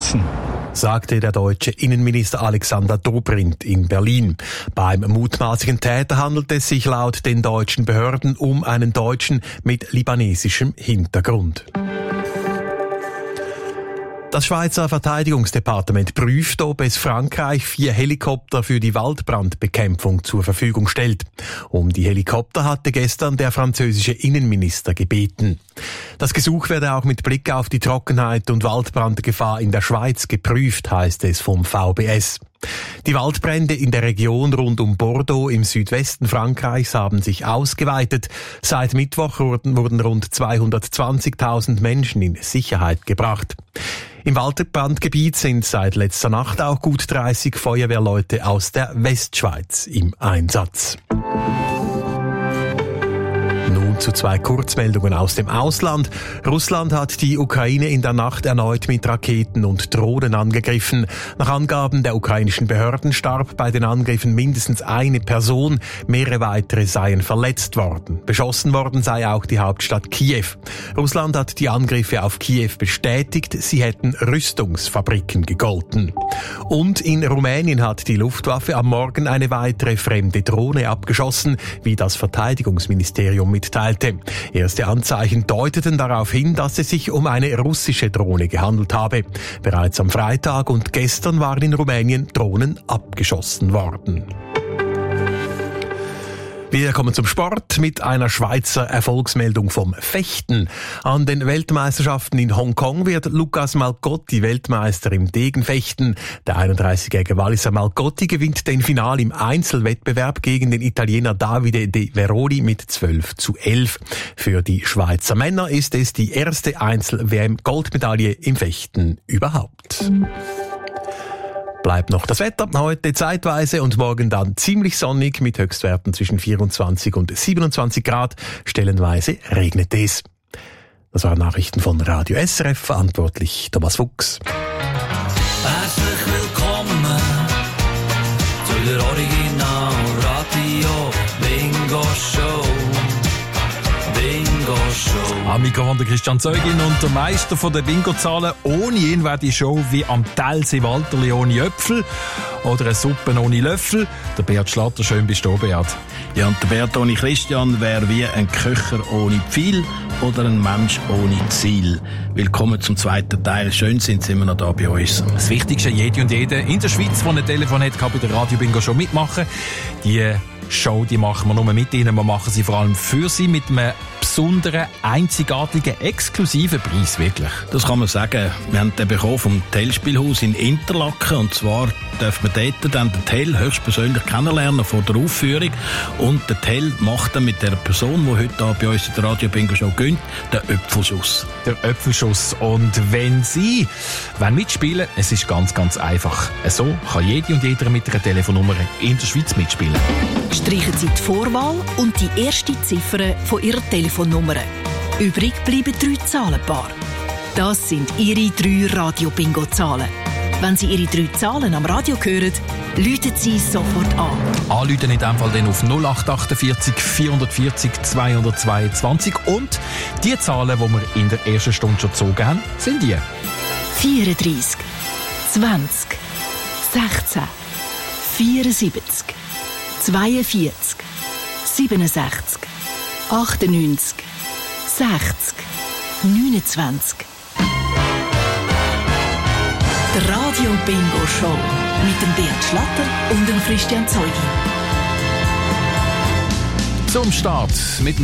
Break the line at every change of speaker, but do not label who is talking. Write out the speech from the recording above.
schützen,
sagte der deutsche Innenminister Alexander Dobrindt in Berlin. Beim mutmaßlichen Täter handelt es sich laut den deutschen Behörden um einen Deutschen mit libanesischem Hintergrund. Das Schweizer Verteidigungsdepartement prüft, ob es Frankreich 4 Helikopter für die Waldbrandbekämpfung zur Verfügung stellt. Um die Helikopter hatte gestern der französische Innenminister gebeten. Das Gesuch werde auch mit Blick auf die Trockenheit und Waldbrandgefahr in der Schweiz geprüft, heißt es vom VBS. Die Waldbrände in der Region rund um Bordeaux im Südwesten Frankreichs haben sich ausgeweitet. Seit Mittwoch wurden rund 220.000 Menschen in Sicherheit gebracht. Im Waldbrandgebiet sind seit letzter Nacht auch gut 30 Feuerwehrleute aus der Westschweiz im Einsatz. Nun zu 2 Kurzmeldungen aus dem Ausland. Russland hat die Ukraine in der Nacht erneut mit Raketen und Drohnen angegriffen. Nach Angaben der ukrainischen Behörden starb bei den Angriffen mindestens eine Person. Mehrere weitere seien verletzt worden. Beschossen worden sei auch die Hauptstadt Kiew. Russland hat die Angriffe auf Kiew bestätigt. Sie hätten Rüstungsfabriken gegolten. Und in Rumänien hat die Luftwaffe am Morgen eine weitere fremde Drohne abgeschossen, wie das Verteidigungsministerium mitteilte. Erste Anzeichen deuteten darauf hin, dass es sich um eine russische Drohne gehandelt habe. Bereits am Freitag und gestern waren in Rumänien Drohnen abgeschossen worden. Wir kommen zum Sport mit einer Schweizer Erfolgsmeldung vom Fechten. An den Weltmeisterschaften in Hongkong wird Lucas Malcotti Weltmeister im Degenfechten. Der 31-jährige Walliser Malcotti gewinnt den Finale im Einzelwettbewerb gegen den Italiener Davide De Veroli mit 12:11. Für die Schweizer Männer ist es die erste Einzel-WM-Goldmedaille im Fechten überhaupt. Bleibt noch das Wetter. Heute zeitweise und morgen dann ziemlich sonnig mit Höchstwerten zwischen 24 und 27 Grad. Stellenweise regnet es. Das waren Nachrichten von Radio SRF, verantwortlich Thomas Fuchs.
Herzlich willkommen zu der Original Radio Bingo Show. Bingo Show.
Am Mikrofon der Christian Zeugin und der Meister von den Bingo-Zahlen. Ohne ihn wäre die Show wie am Telsee Walterli ohne Äpfel oder eine Suppe ohne Löffel. Der Beat Schlatter, schön bist du, Beat.
Ja, und der Beat ohne Christian wäre wie ein Köcher ohne Pfeil oder ein Mensch ohne Ziel. Willkommen zum zweiten Teil. Schön sind wir noch da bei uns.
Das Wichtigste, jede und jede in der Schweiz, die ein Telefon hat, kann bei der Radio Bingo Show mitmachen. Die Show, die machen wir nur mit ihnen. Wir machen sie vor allem für sie mit einem besonderen, einzigartigen, exklusiven Preis, wirklich.
Das kann man sagen. Wir haben den bekommen vom Tell-Spielhaus in Interlaken. Und zwar dürfen wir dort dann den Tell höchstpersönlich kennenlernen vor der Aufführung. Und der Tell macht dann mit der Person, die heute hier bei uns in der Radio Bingo Show gönnt, den Äpfelschuss.
Der Äpfelschuss. Und wenn Sie mitspielen, es ist ganz, ganz einfach. So kann jede und jeder mit einer Telefonnummer in der Schweiz mitspielen.
Streichen Sie die Vorwahl und die erste Ziffer von Ihrer Telefonnummer. Übrig bleiben 3 Zahlenpaare. Das sind Ihre 3 Radio-Bingo-Zahlen. Wenn Sie Ihre 3 Zahlen am Radio hören, läuten Sie sofort an.
Anrufen in diesem Fall dann auf 0848 440 222. Und die Zahlen, die wir in der ersten Stunde schon gezogen haben, sind die:
34, 20, 16, 74, 42, 67, 98, 60, 29. Der Radio Bingo Show mit dem Beat Schlatter und dem Christian Zeugin.
Zum Start mit